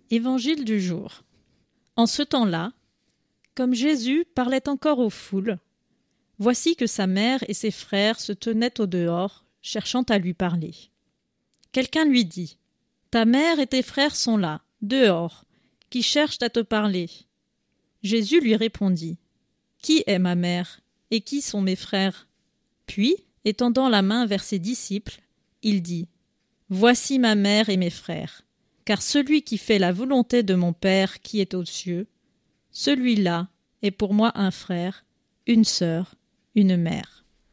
Évangile du jour. En ce temps-là, comme Jésus parlait encore aux foules, voici que sa mère et ses frères se tenaient au dehors, cherchant à lui parler. Quelqu'un lui dit : « Ta mère et tes frères sont là, dehors, qui cherchent à te parler. » Jésus lui répondit : « Qui est ma mère et qui sont mes frères ?» Puis, étendant la main vers ses disciples, il dit : « Voici ma mère et mes frères. Car celui qui fait la volonté de mon Père qui est aux cieux, celui-là est pour moi un frère, une sœur, une mère. »